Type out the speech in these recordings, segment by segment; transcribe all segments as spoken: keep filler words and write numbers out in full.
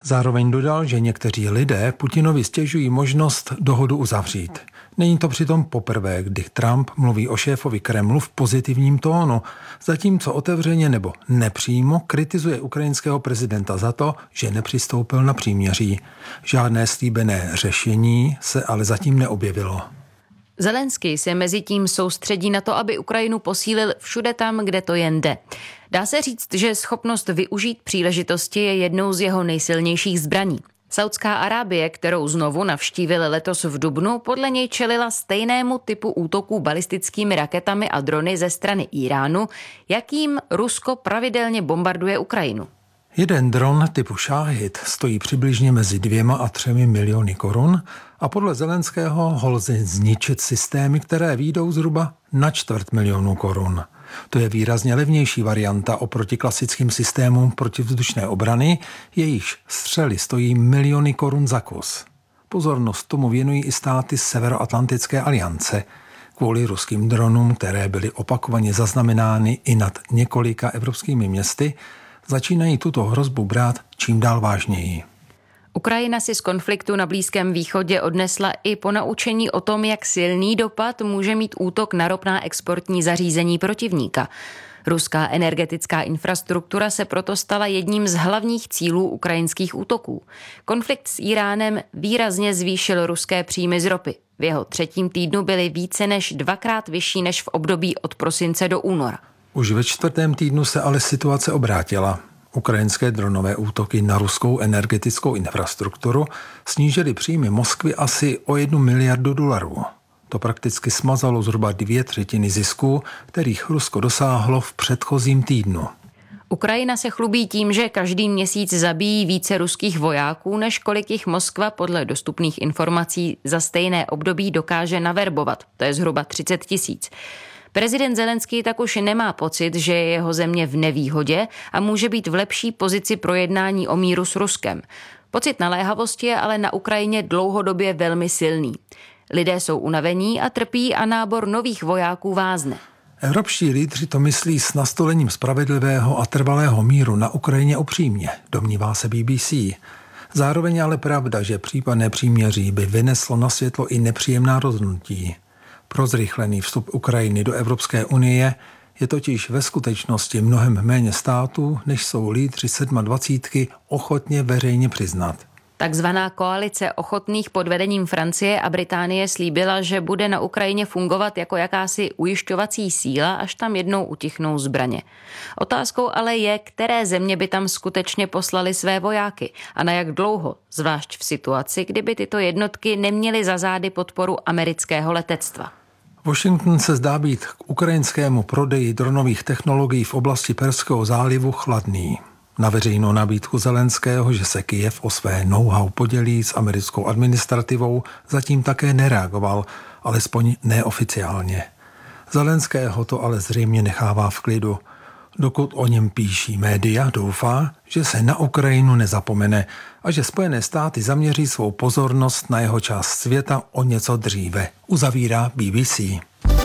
Zároveň dodal, že někteří lidé Putinovi stěžují možnost dohodu uzavřít. Není to přitom poprvé, kdy Trump mluví o šéfovi Kremlu v pozitivním tónu, zatímco otevřeně nebo nepřímo kritizuje ukrajinského prezidenta za to, že nepřistoupil na příměří. Žádné slíbené řešení se ale zatím neobjevilo. Zelenský se mezi tím soustředí na to, aby Ukrajinu posílil všude tam, kde to jen jde. Dá se říct, že schopnost využít příležitosti je jednou z jeho nejsilnějších zbraní. Saudská Arábie, kterou znovu navštívil letos v dubnu, podle něj čelila stejnému typu útoků balistickými raketami a drony ze strany Íránu, jakým Rusko pravidelně bombarduje Ukrajinu. Jeden dron typu Šáhid stojí přibližně mezi dvěma a třemi miliony korun a podle Zelenského ho lze zničit systémy, které výjdou zhruba na čtvrt milionu korun. To je výrazně levnější varianta oproti klasickým systémům protivzdušné obrany, jejichž střely stojí miliony korun za kus. Pozornost tomu věnují i státy Severoatlantické aliance. Kvůli ruským dronům, které byly opakovaně zaznamenány i nad několika evropskými městy, začínají tuto hrozbu brát čím dál vážněji. Ukrajina si z konfliktu na Blízkém východě odnesla i ponaučení o tom, jak silný dopad může mít útok na ropná exportní zařízení protivníka. Ruská energetická infrastruktura se proto stala jedním z hlavních cílů ukrajinských útoků. Konflikt s Íránem výrazně zvýšil ruské příjmy z ropy. V jeho třetím týdnu byly více než dvakrát vyšší než v období od prosince do února. Už ve čtvrtém týdnu se ale situace obrátila. Ukrajinské dronové útoky na ruskou energetickou infrastrukturu snížily příjmy Moskvy asi o jednu miliardu dolarů. To prakticky smazalo zhruba dvě třetiny zisků, kterých Rusko dosáhlo v předchozím týdnu. Ukrajina se chlubí tím, že každý měsíc zabíjí více ruských vojáků, než kolik jich Moskva podle dostupných informací za stejné období dokáže naverbovat. To je zhruba třicet tisíc. Prezident Zelenský tak už nemá pocit, že je jeho země v nevýhodě a může být v lepší pozici pro jednání o míru s Ruskem. Pocit naléhavosti je ale na Ukrajině dlouhodobě velmi silný. Lidé jsou unavení a trpí a nábor nových vojáků vázne. Evropští lídři to myslí s nastolením spravedlivého a trvalého míru na Ukrajině upřímně, domnívá se B B C. Zároveň je ale pravda, že případné příměří by vyneslo na světlo i nepříjemná rozhodnutí. Pro zrychlený vstup Ukrajiny do Evropské unie je totiž ve skutečnosti mnohem méně států, než jsou lídři dvacítky ochotně veřejně přiznat. Takzvaná koalice ochotných pod vedením Francie a Británie slíbila, že bude na Ukrajině fungovat jako jakási ujišťovací síla, až tam jednou utichnou zbraně. Otázkou ale je, které země by tam skutečně poslali své vojáky a na jak dlouho, zvlášť v situaci, kdyby tyto jednotky neměly za zády podporu amerického letectva. Washington se zdá být k ukrajinskému prodeji dronových technologií v oblasti Perského zálivu chladný. Na veřejnou nabídku Zelenského, že se Kyjev o své know-how podělí s americkou administrativou, zatím také nereagoval, alespoň neoficiálně. Zelenského to ale zřejmě nechává v klidu. Dokud o něm píší média, doufá, že se na Ukrajinu nezapomene a že Spojené státy zaměří svou pozornost na jeho část světa o něco dříve, uzavírá B B C.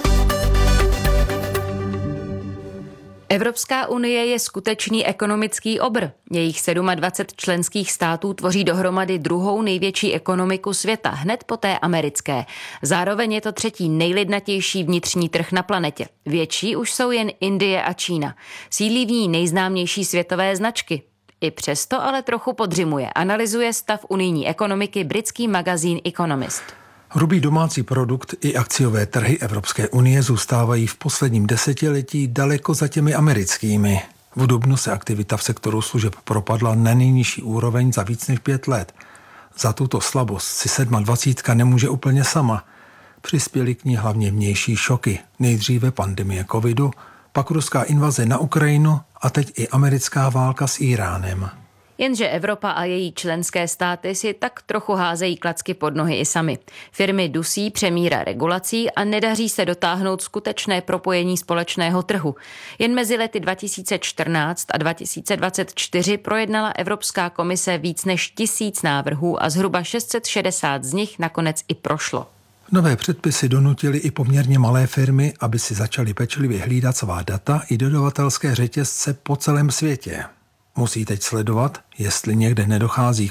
Evropská unie je skutečný ekonomický obr. Jejich dvacet sedm členských států tvoří dohromady druhou největší ekonomiku světa, hned po té americké. Zároveň je to třetí nejlidnatější vnitřní trh na planetě. Větší už jsou jen Indie a Čína. Sídlí v ní nejznámější světové značky. I přesto ale trochu podřimuje. Analyzuje stav unijní ekonomiky britský magazín Economist. Hrubý domácí produkt i akciové trhy Evropské unie zůstávají v posledním desetiletí daleko za těmi americkými. V dubnu se aktivita v sektoru služeb propadla na nejnižší úroveň za víc než pět let. Za tuto slabost si dvacet sedm nemůže úplně sama. Přispěly k ní hlavně vnější šoky, nejdříve pandemie covidu, pak ruská invaze na Ukrajinu a teď i americká válka s Íránem. Jenže Evropa a její členské státy si tak trochu házejí klacky pod nohy i sami. Firmy dusí přemíra regulací a nedaří se dotáhnout skutečné propojení společného trhu. Jen mezi lety dva tisíce čtrnáct a dva tisíce dvacet čtyři projednala Evropská komise víc než tisíc návrhů a zhruba šest set šedesát z nich nakonec i prošlo. Nové předpisy donutily i poměrně malé firmy, aby si začaly pečlivě hlídat svá data i dodavatelské řetězce po celém světě. Musí teď sledovat, jestli někde nedochází k